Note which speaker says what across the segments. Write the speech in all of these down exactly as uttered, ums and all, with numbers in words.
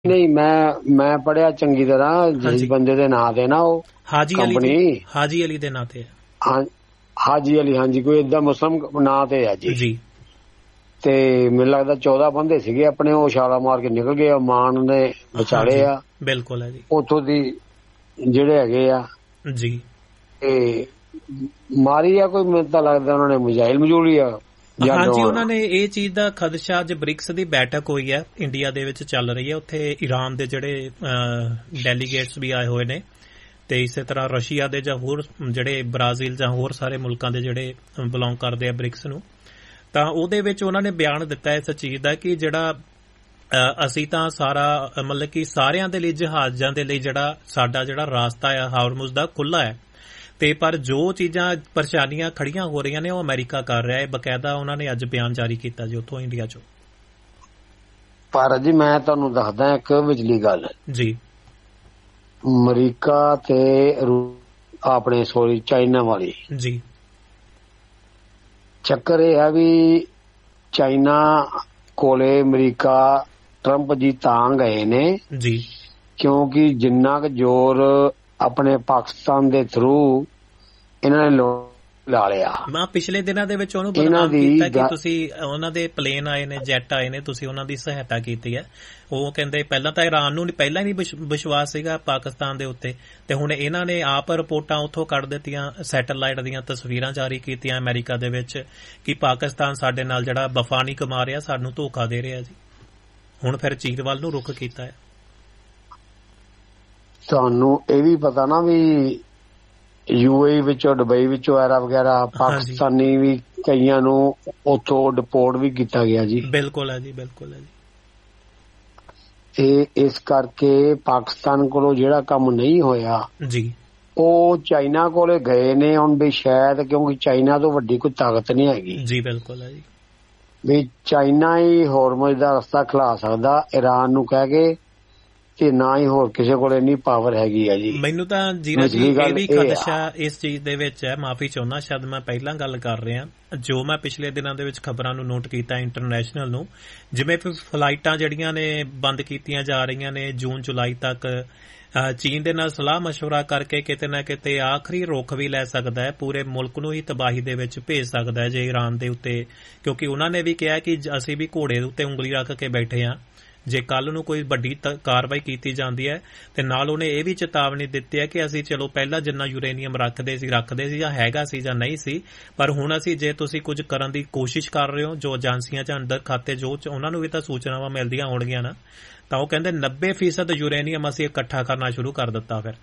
Speaker 1: ਨਹੀਂ, ਮੈਂ ਮੈਂ ਪੜਿਆ ਚੰਗੀ ਤਰ੍ਹਾਂ ਜਿਸ ਬੰਦੇ ਦੇ ਨਾਂ ਤੇ ਨਾ ਉਹ
Speaker 2: ਹਾਜੀ ਅਲੀ ਹਾਜੀ ਅਲੀ ਦੇ ਨਾਂ ਤੇ
Speaker 1: ਹਾਂ ਹਾਜੀ ਅਲੀ ਹਾਂਜੀ ਕੋਈ ਏਦਾਂ ਮੁਸਲਮ ਨਾਂ ਤੇ ਹੈ ਜੀ
Speaker 2: ਜੀ
Speaker 1: ਤੇ ਮੈਨੂੰ ਲੱਗਦਾ ਚੌਦਾਂ ਬੰਦੇ ਸੀਗੇ ਆਪਣੇ, ਉਹ ਛਾਲਾ ਮਾਰ ਕੇ ਨਿਕਲ ਗਏ, ਮਾਨ ਨੇ ਵਿਚਾਲੇ ਆ।
Speaker 2: ਬਿਲਕੁਲ ਹੈ ਜੀ।
Speaker 1: ਉੱਥੋਂ ਦੀ ਜਿਹੜੇ ਹੈਗੇ ਆ
Speaker 2: ਜੀ
Speaker 1: ਤੇ ਮਾਰੀ ਆ ਕੋਈ, ਮੈਨੂੰ ਤਾਂ ਲੱਗਦਾ ਉਹਨਾਂ ਨੇ ਮਿਜ਼ਾਈਲ ਮਜੂਲੀ ਆ।
Speaker 2: ਹਾਂਜੀ, ਉਹਨਾਂ ਨੇ ਇਹ ਚੀਜ਼ ਦਾ ਖਦਸ਼ਾ, ਅੱਜ ਬ੍ਰਿਕਸ ਦੀ ਬੈਠਕ ਹੋਈ ਹੈ ਇੰਡੀਆ ਦੇ ਵਿੱਚ ਚੱਲ ਰਹੀ ਹੈ, ਉੱਥੇ ਈਰਾਨ ਦੇ ਜਿਹੜੇ ਡੈਲੀਗੇਟਸ ਵੀ ਆਏ ਹੋਏ ਨੇ ਤੇ ਇਸੇ ਤਰ੍ਹਾਂ ਰਸ਼ੀਆ ਦੇ ਜਾਂ ਹੋਰ ਜਿਹੜੇ ਬ੍ਰਾਜ਼ੀਲ ਜਾਂ ਹੋਰ ਸਾਰੇ ਮੁਲਕਾਂ ਦੇ ਜਿਹੜੇ ਬਿਲੋਂਗ ਕਰਦੇ ਆ ਬ੍ਰਿਕਸ ਨੂੰ, ਤਾਂ ਉਹਦੇ ਵਿੱਚ ਉਹਨਾਂ ਨੇ ਬਿਆਨ ਦਿੱਤਾ ਇਸ ਚੀਜ਼ ਦਾ ਕਿ ਜਿਹੜਾ ਅਸੀਂ ਤਾਂ ਸਾਰਾ ਮਤਲਬ ਕਿ ਸਾਰਿਆਂ ਦੇ ਲਈ ਜਹਾਜ਼ਾਂ ਦੇ ਲਈ ਜਿਹੜਾ ਸਾਡਾ ਜਿਹੜਾ ਰਾਸਤਾ ਆ ਹਾਰਮੁਜ਼ ਦਾ ਖੁੱਲ੍ਹਾ ਹੈ, ਤੇ ਪਰ ਜੋ ਚੀਜ਼ਾਂ ਪਰੇਸ਼ਾਨੀਆਂ ਖੜੀਆਂ ਹੋ ਰਹੀਆਂ ਨੇ ਉਹ ਅਮਰੀਕਾ ਕਰ ਰਿਹਾ ਹੈ। ਬਕਾਇਦਾ ਉਹਨਾਂ ਨੇ ਅੱਜ ਬਿਆਨ ਜਾਰੀ ਕੀਤਾ ਜੀ ਉੱਥੋਂ ਇੰਡੀਆ ਚੋਂ।
Speaker 1: ਪਰ ਜੀ ਮੈਂ ਤੁਹਾਨੂੰ ਦੱਸਦਾ ਇੱਕ ਵਿਚਲੀ ਗੱਲ
Speaker 2: ਜੀ,
Speaker 1: ਅਮਰੀਕਾ ਤੇ ਆਪਣੇ ਸੋਰੀ ਚਾਈਨਾ ਵਾਲੀ
Speaker 2: ਜੀ,
Speaker 1: ਚੱਕਰ ਇਹ ਹੈ ਵੀ ਚਾਈਨਾ ਕੋਲੇ ਅਮਰੀਕਾ ਟਰੰਪ ਜੀ ਤਾਂ ਗਏ ਨੇ
Speaker 2: ਜੀ
Speaker 1: ਕਿਉਂਕਿ ਜਿੰਨਾ ਕੁ ਜ਼ੋਰ ਆਪਣੇ ਪਾਕਿਸਤਾਨ ਦੇ ਥਰੂ ਇਹਨਾਂ ਨੇ ਲਾ ਲਿਆ।
Speaker 2: ਮੈਂ ਪਿਛਲੇ ਦਿਨਾਂ ਦੇ ਵਿੱਚ ਉਹਨੂੰ ਬਦਨਾਮ ਕੀਤਾ ਕਿ ਤੁਸੀਂ ਉਹਨਾਂ ਦੇ ਪਲੇਨ ਆਏ ਨੇ, ਜੈਟ ਆਏ ਨੇ, ਤੁਸੀਂ ਉਹਨਾਂ ਦੀ ਸਹਾਇਤਾ ਕੀਤੀ ਹੈ। ਉਹ ਕਹਿੰਦੇ ਪਹਿਲਾਂ ਤਾਂ ਈਰਾਨ ਨੂੰ ਪਹਿਲਾਂ ਹੀ ਵਿਸ਼ਵਾਸ ਸੀਗਾ ਪਾਕਿਸਤਾਨ ਦੇ ਉੱਤੇ, ਤੇ ਹੁਣ ਇਹਨਾਂ ਨੇ ਆਪ ਰਿਪੋਰਟਾਂ ਉੱਥੋਂ ਕੱਢ ਦਿੱਤੀਆਂ, ਸੈਟੇਲਾਈਟ ਦੀਆਂ ਤਸਵੀਰਾਂ ਜਾਰੀ ਕੀਤੀਆਂ ਅਮਰੀਕਾ ਦੇ ਵਿੱਚ ਕਿ ਪਾਕਿਸਤਾਨ ਸਾਡੇ ਨਾਲ ਜਿਹੜਾ ਵਫਾ ਨਹੀਂ ਕਮਾ ਰਿਹਾ, ਸਾਨੂੰ ਧੋਖਾ ਦੇ ਰਿਹਾ ਜੀ। ਹੁਣ ਫਿਰ ਚੀਨ ਵੱਲ ਨੂੰ ਰੁਖ ਕੀਤਾ ਹੈ।
Speaker 1: ਤੁਹਾਨੂੰ ਇਹ ਵੀ ਪਤਾ ਨਾ ਵੀ ਯੂਏਈ ਵਿੱਚੋਂ, ਦੁਬਈ ਵਿੱਚੋਂ ਐਰਾ ਵਗੈਰਾ ਪਾਕਿਸਤਾਨੀ ਵੀ ਕਈਆਂ ਨੂੰ ਉੱਥੋਂ ਡਿਪੋਰਟ ਵੀ ਕੀਤਾ ਗਿਆ ਜੀ।
Speaker 2: ਬਿਲਕੁਲ ਹੈ ਜੀ, ਬਿਲਕੁਲ ਹੈ ਜੀ।
Speaker 1: ਤੇ ਇਸ ਕਰਕੇ ਪਾਕਿਸਤਾਨ ਕੋਲੋਂ ਜਿਹੜਾ ਕੰਮ ਨਹੀਂ ਹੋਇਆ
Speaker 2: ਜੀ,
Speaker 1: ਉਹ ਚਾਈਨਾ ਕੋਲੇ ਗਏ ਨੇ ਹੁਣ ਵੀ ਸ਼ਾਇਦ, ਕਿਉਂਕਿ ਚਾਈਨਾ ਤੋਂ ਵੱਡੀ ਕੋਈ ਤਾਕਤ ਨਹੀਂ ਹੈਗੀ
Speaker 2: ਜੀ। ਬਿਲਕੁਲ ਹੈ ਜੀ,
Speaker 1: ਵੀ ਚਾਈਨਾ ਹੀ ਹੋਰਮੁਜ਼ ਦਾ ਰਸਤਾ ਖਿਲਾ ਸਕਦਾ ਈਰਾਨ ਨੂੰ ਕਹਿ ਕੇ, ਤੇ ਨਾ ਹੀ ਹੋਰ ਕਿਸੇ ਕੋਲ ਇੰਨੀ ਪਾਵਰ ਹੈਗੀ ਆ ਜੀ।
Speaker 2: ਮੈਨੂੰ ਤਾਂ ਜੀਰਾ ਜੀ ਇਹ ਵੀ ਖਦਸ਼ਾ ਇਸ ਚੀਜ਼ ਦੇ ਵਿੱਚ ਹੈ, ਮਾਫੀ ਚਾਹੁੰਦਾ ਸ਼ਾਇਦ ਮੈਂ ਪਹਿਲਾਂ ਗੱਲ ਕਰ ਰਿਹਾ, ਜੋ ਮੈਂ ਪਿਛਲੇ ਦਿਨਾਂ ਦੇ ਵਿੱਚ ਖਬਰਾਂ ਨੂੰ ਨੋਟ ਕੀਤਾ ਇੰਟਰਨੈਸ਼ਨਲ ਨੂੰ, ਜਿਵੇਂ ਫਲਾਈਟਾਂ ਜਿਹੜੀਆਂ ਨੇ ਬੰਦ ਕੀਤੀਆਂ ਜਾ ਰਹੀਆਂ ਨੇ ਜੂਨ ਜੁਲਾਈ ਤੱਕ, ਚੀਨ ਦੇ ਨਾਲ ਸਲਾਹ ਮਸ਼ਵਰਾ ਕਰਕੇ ਕਿਤੇ ਨਾ ਕਿਤੇ ਆਖਰੀ ਰੁਖ ਵੀ ਲੈ ਸਕਦਾ ਹੈ, ਪੂਰੇ ਮੁਲਕ ਨੂੰ ਹੀ ਤਬਾਹੀ ਦੇ ਵਿੱਚ ਭੇਜ ਸਕਦਾ ਹੈ ਜੇ ਈਰਾਨ ਦੇ ਉੱਤੇ, ਕਿਉਂਕਿ ਉਹਨਾਂ ਨੇ ਵੀ ਕਿਹਾ ਕਿ ਅਸੀਂ ਵੀ ਘੋੜੇ ਦੇ ਉੱਤੇ ਉਂਗਲੀ ਰੱਖ ਕੇ ਬੈਠੇ ਹਾਂ, ਜੇ ਕੱਲ ਨੂੰ ਕੋਈ ਵੱਡੀ ਕਾਰਵਾਈ ਕੀਤੀ ਜਾਂਦੀ ਹੈ। ਤੇ ਨਾਲ ਉਹਨੇ ਇਹ ਵੀ ਚੇਤਾਵਨੀ ਦਿੱਤੀ ਹੈ ਕਿ ਅਸੀਂ ਚਲੋ ਪਹਿਲਾਂ ਜਿੰਨਾ ਯੂਰੇਨੀਅਮ ਰੱਖਦੇ ਸੀ ਰੱਖਦੇ ਸੀ ਜਾਂ ਹੈਗਾ ਸੀ ਜਾਂ ਨਹੀਂ ਸੀ, ਪਰ ਹੁਣ ਅਸੀਂ ਜੇ ਤੁਸੀਂ ਕੁਝ ਕਰਨ ਦੀ ਕੋਸ਼ਿਸ਼ ਕਰ ਰਹੇ ਹੋ, ਜੋ ਏਜੰਸੀਆਂ ਚ ਅੰਦਰ ਖਾਤੇ ਜੋ ਉਹਨਾਂ ਨੂੰ ਵੀ ਤਾਂ ਸੂਚਨਾਵਾਂ ਮਿਲਦੀਆਂ ਹੋਣਗੀਆਂ ਨਾ, ਤਾਂ ਉਹ ਕਹਿੰਦੇ ਨੱਬੇ ਫੀਸਦ ਯੂਰੇਨੀਅਮ ਅਸੀਂ ਇਕੱਠਾ ਕਰਨਾ ਸ਼ੁਰੂ ਕਰ ਦਿੱਤਾ। ਫਿਰ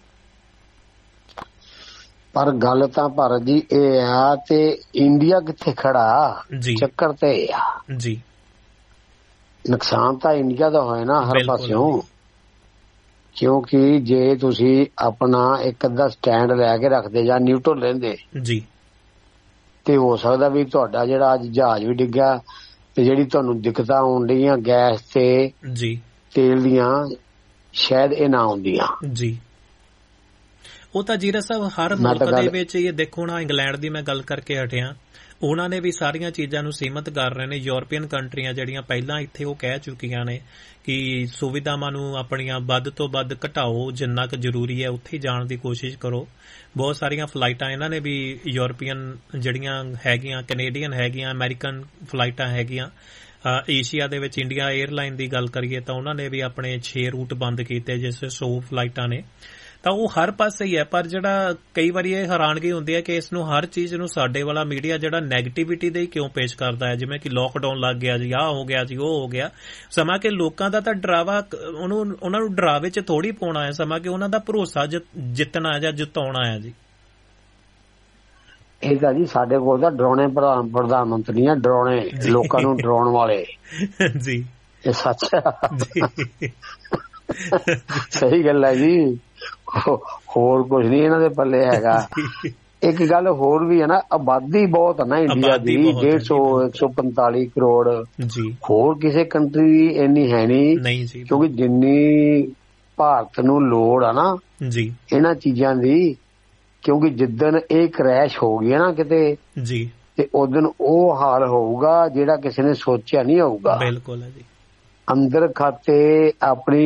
Speaker 1: ਪਰ ਗੱਲ ਤਾਂ ਭਾਰਤ ਜੀ ਇਹ ਆ, ਤੇ ਇੰਡੀਆ ਕਿੱਥੇ ਖੜਾ ਚੱਕਰ ਤੇ ਆ
Speaker 2: ਜੀ।
Speaker 1: ਨੁਕਸਾਨ ਤਾਂ ਇੰਡੀਆ ਦਾ ਹੋਇਆ ਨਾ ਹਰ ਪਾਸਿਓਂ, ਕਿਉਂਕਿ ਜੇ ਤੁਸੀਂ ਆਪਣਾ ਇੱਕ ਅੱਧਾ ਸਟੈਂਡ ਲੈ ਕੇ ਰੱਖਦੇ ਜਾਂ ਨਿਊਟਰਲ ਰਹਿੰਦੇ
Speaker 2: ਜੀ, ਤੇ
Speaker 1: ਹੋ ਸਕਦਾ ਵੀ ਤੁਹਾਡਾ ਜਿਹੜਾ ਅੱਜ ਜਹਾਜ਼ ਵੀ ਡਿੱਗਿਆ ਤੇ ਜਿਹੜੀ ਤੁਹਾਨੂੰ ਦਿੱਕਤਾਂ ਆਉਣ ਡੀਆਂ ਗੈਸ ਤੇ
Speaker 2: ਜੀ
Speaker 1: ਤੇਲ ਦੀਆਂ, ਸ਼ਾਇਦ ਇਹ ਨਾ ਆਉਂਦੀਆਂ
Speaker 2: ਜੀ। ਉਹ ਤਾਂ ਜੀਰਾ ਸਾਹਿਬ ਹਰ ਮੁਲਕ ਦੇ ਵਿੱਚ ਇਹ ਦੇਖੋ ਨਾ, ਇੰਗਲੈਂਡ ਦੀ ਮੈਂ ਗੱਲ ਕਰਕੇ ਹਟਿਆ, ਉਹਨਾਂ ਨੇ ਵੀ ਸਾਰੀਆਂ ਚੀਜ਼ਾਂ ਨੂੰ ਸੀਮਤ ਕਰ ਰਹੇ ਨੇ। ਯੂਰਪੀਅਨ ਕੰਟਰੀਆਂ ਜਿਹੜੀਆਂ ਪਹਿਲਾਂ ਇੱਥੇ ਉਹ ਕਹਿ ਚੁੱਕੀਆਂ ਨੇ ਕਿ ਸੁਵਿਧਾਵਾਂ ਨੂੰ ਆਪਣੀਆਂ ਵੱਧ ਤੋਂ ਵੱਧ ਘਟਾਓ, ਜਿੰਨਾ ਕੁ ਜ਼ਰੂਰੀ ਹੈ ਉੱਥੇ ਜਾਣ ਦੀ ਕੋਸ਼ਿਸ਼ ਕਰੋ। ਬਹੁਤ ਸਾਰੀਆਂ ਫਲਾਈਟਾਂ ਇਹਨਾਂ ਨੇ ਵੀ ਯੂਰਪੀਅਨ ਜਿਹੜੀਆਂ ਹੈਗੀਆਂ, ਕੈਨੇਡੀਅਨ ਹੈਗੀਆਂ, ਅਮਰੀਕਨ ਫਲਾਈਟਾਂ ਹੈਗੀਆਂ, ਏਸ਼ੀਆ ਦੇ ਵਿੱਚ ਇੰਡੀਆ ਏਅਰਲਾਈਨ ਦੀ ਗੱਲ ਕਰੀਏ ਤਾਂ ਉਹਨਾਂ ਨੇ ਵੀ ਆਪਣੇ ਛੇ ਰੂਟ ਬੰਦ ਕੀਤੇ, ਜਿਸ ਸੌ ਫਲਾਈਟਾਂ ਨੇ, ਤਾਂ ਉਹ ਹਰ ਪਾਸੇ ਹੀ ਹੈ। ਪਰ ਜਿਹੜਾ ਕਈ ਵਾਰੀ ਇਹ ਹੈਰਾਨਗੀ ਹੁੰਦੀ ਹੈ ਕਿ ਇਸ ਨੂੰ ਹਰ ਚੀਜ਼ ਨੂੰ ਸਾਡੇ ਵਾਲਾ ਮੀਡੀਆ ਜਿਹੜਾ ਨੈਗੇਟਿਵਿਟੀ ਦੇ ਹੀ ਕਿਉਂ ਪੇਸ਼ ਕਰਦਾ ਹੈ, ਜਿਵੇਂ ਕਿ ਲੋਕਡਾਊਨ ਲੱਗ ਗਿਆ ਜੀ, ਆਹ ਹੋ ਗਿਆ ਜੀ, ਉਹ ਹੋ ਗਿਆ। ਸਮਾਂ ਕਿ ਲੋਕਾਂ ਦਾ ਤਾਂ ਡਰਾਵਾ, ਉਹਨੂੰ ਉਹਨਾਂ ਨੂੰ ਡਰਾਵੇ 'ਚ ਥੋੜ੍ਹੀ ਪਾਉਣਾ ਹੈ, ਸਮਾਂ ਕਿ ਉਹਨਾਂ ਦਾ ਭਰੋਸਾ ਜਿੱਤਣਾ ਹੈ ਜਾਂ ਜਿਤਾਉਣਾ ਹੈ ਜੀ।
Speaker 1: ਇਹ ਤਾਂ ਜੀ ਸਾਡੇ ਕੋਲ ਤਾਂ ਡਰਾਉਣੇ ਪ੍ਰਧਾਨ ਪ੍ਰਧਾਨ ਮੰਤਰੀ ਆ, ਡਰਾਉਣੇ ਲੋਕਾਂ ਨੂੰ ਡਰਾਉਣ ਵਾਲੇ
Speaker 2: ਜੀ।
Speaker 1: ਇਹ ਸੱਚ ਸਹੀ ਗੱਲ ਹੈ ਜੀ, ਹੋਰ ਕੁਝ ਨਹੀਂ ਇਹਨਾਂ ਦੇ ਪੱਲੇ ਹੈਗਾ। ਇੱਕ ਗੱਲ ਹੋਰ ਵੀ ਹੈ ਨਾ, ਆਬਾਦੀ ਬਹੁਤ ਹੈ ਨਾ ਇੰਡੀਆ ਦੀ, ਡੇਢ ਸੌ ਇੱਕ ਸੌ ਪੰਤਾਲੀ ਕਰੋੜ, ਹੋਰ ਕਿਸੇ ਕੰਟਰੀ ਦੀ ਇੰਨੀ ਹੈ ਨਹੀਂ, ਕਿਉਂਕਿ ਜਿੰਨੀ ਭਾਰਤ ਨੂੰ ਲੋੜ ਆ ਨਾ ਇਹਨਾਂ ਚੀਜ਼ਾਂ ਦੀ, ਕਿਉਂਕਿ ਜਿੱਦਣ ਇਹ ਕ੍ਰੈਸ਼ ਹੋ ਗਿਆ ਨਾ ਕਿਤੇ ਤੇ ਉਦਣ ਉਹ ਹਾਲ ਹੋਊਗਾ ਜਿਹੜਾ ਕਿਸੇ ਨੇ ਸੋਚਿਆ ਨਹੀਂ ਹੋਊਗਾ।
Speaker 2: ਬਿਲਕੁਲ ਹੈ ਜੀ।
Speaker 1: ਅੰਦਰ ਖਾਤੇ ਆਪਣੀ